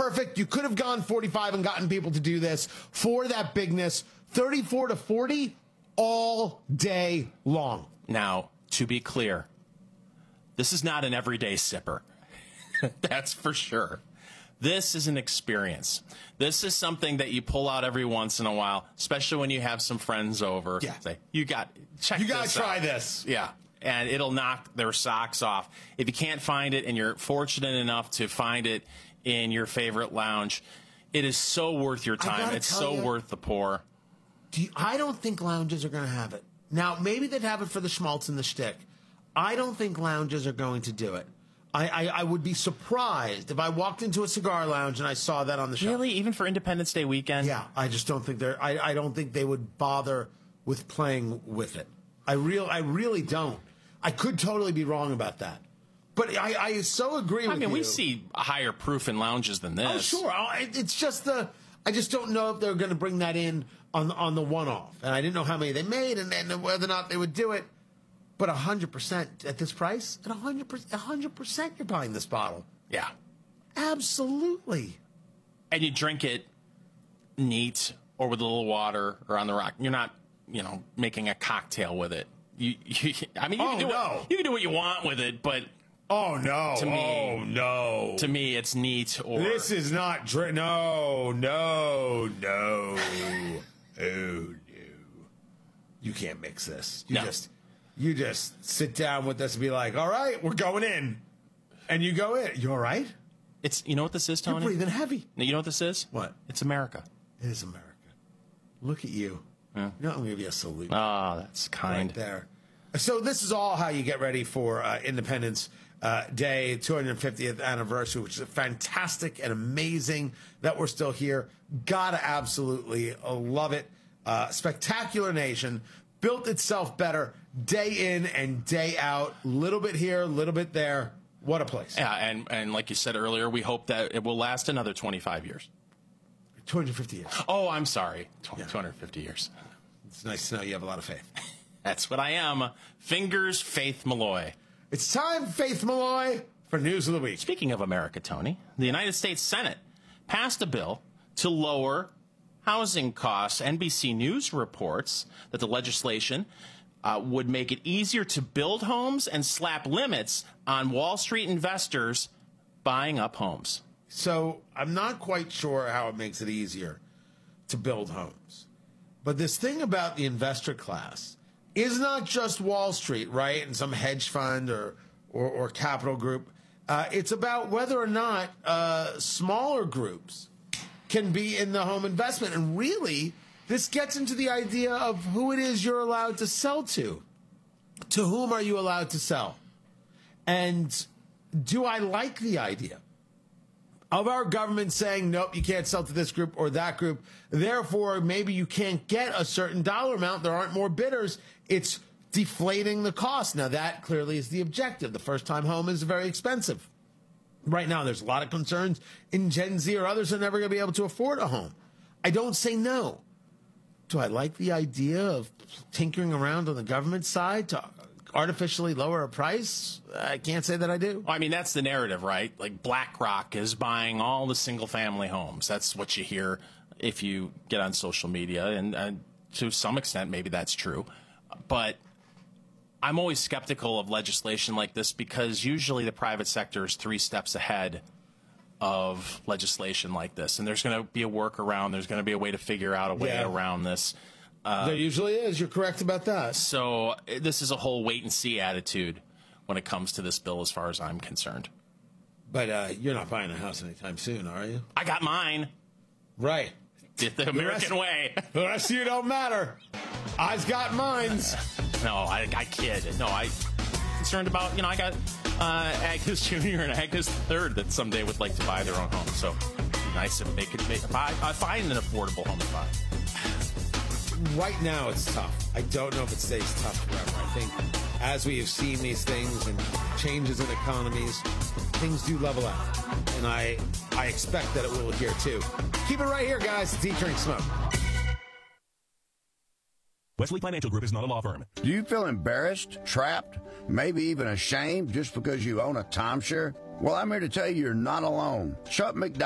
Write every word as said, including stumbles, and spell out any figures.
perfect. You could have gone forty-five and gotten people to do this for that bigness. thirty-four to forty all day long. Now, to be clear, this is not an everyday sipper. That's for sure. This is an experience. This is something that you pull out every once in a while, especially when you have some friends over. Yeah. Say, you got check You got this to try out. this. Yeah. And it'll knock their socks off. If you can't find it and you're fortunate enough to find it in your favorite lounge, it is so worth your time. It's so you, worth the pour. Do you, I don't think lounges are going to have it. Now, maybe they'd have it for the schmaltz and the shtick. I don't think lounges are going to do it. I, I, I would be surprised if I walked into a cigar lounge and I saw that on the shelf. Really? Even for Independence Day weekend? Yeah, I just don't think they're. I, I don't think they would bother with playing with it. I real I really don't. I could totally be wrong about that, but I, I so agree with I mean, you. we see higher proof in lounges than this. Oh, sure. I, it's just the. I just don't know if they're going to bring that in on on the one off, and I didn't know how many they made, and, and whether or not they would do it. But a hundred percent at this price, at a hundred percent, a hundred percent, you're buying this bottle. Yeah, absolutely. And you drink it neat or with a little water or on the rock. You're not, you know, making a cocktail with it. You, you I mean, you, oh, can do no. what, you can do what you want with it, but oh no, to me, oh no, to me, it's neat. Or this is not drink. No, no, no, oh no. You can't mix this. You no. just. You just sit down with us and be like, all right, we're going in. And you go in. You all right? It's, you know what this is, Tony? You're breathing heavy. You know what this is? What? It's America. It is America. Look at you. Yeah. You know, I'm going to give you a salute. Ah, oh, that's kind. Right there. So this is all how you get ready for uh, Independence uh, Day, two hundred fiftieth anniversary, which is fantastic and amazing that we're still here. Gotta absolutely love it. Uh, spectacular nation. Built itself better day in and day out. Little bit here, little bit there. What a place. Yeah, and, and like you said earlier, we hope that it will last another twenty-five years. two hundred fifty years. Oh, I'm sorry. Yeah. two hundred fifty years. It's nice to know you have a lot of faith. That's what I am. Fingers, Faith Malloy. It's time, Faith Malloy, for News of the Week. Speaking of America, Tony, the United States Senate passed a bill to lower housing costs. N B C News reports that the legislation uh, would make it easier to build homes and slap limits on Wall Street investors buying up homes. So I'm not quite sure how it makes it easier to build homes. But this thing about the investor class is not just Wall Street, right, and some hedge fund or, or, or capital group. Uh, it's about whether or not uh, smaller groups can be in the home investment. And really, this gets into the idea of who it is you're allowed to sell to. To whom are you allowed to sell? And do I like the idea of our government saying, nope, you can't sell to this group or that group. Therefore, maybe you can't get a certain dollar amount. There aren't more bidders. It's deflating the cost. Now, that clearly is the objective. The first-time home is very expensive. Right now, there's a lot of concerns in Gen Z or others are never going to be able to afford a home. I don't say no. Do I like the idea of tinkering around on the government side to artificially lower a price? I can't say that I do. Well, I mean, that's the narrative, right? Like BlackRock is buying all the single-family homes. That's what you hear if you get on social media, and, and to some extent, maybe that's true. But I'm always skeptical of legislation like this because usually the private sector is three steps ahead of legislation like this, and there's going to be a workaround. There's going to be a way to figure out a way Yeah. around this. Uh, there usually is. You're correct about that. So this is a whole wait-and-see attitude when it comes to this bill as far as I'm concerned. But uh, you're not buying a house anytime soon, are you? I got mine. Right. Did the American rest, way. The rest of you don't matter. I've got mines. No, I, I kid. No, I concerned about, you know, I got uh, Agnes Junior and Agnes the Third that someday would like to buy their own home. So it'd be nice if they could make, buy, uh, find an affordable home to buy. Right now, it's tough. I don't know if it stays tough forever. I think as we have seen these things and changes in economies, things do level out. And I, I expect that it will here, too. Keep it right here, guys. It's Eat, Drink, Smoke. Wesley Financial Group is not a law firm. Do you feel embarrassed, trapped, maybe even ashamed just because you own a timeshare? Well, I'm here to tell you you're not alone. Chuck McDonald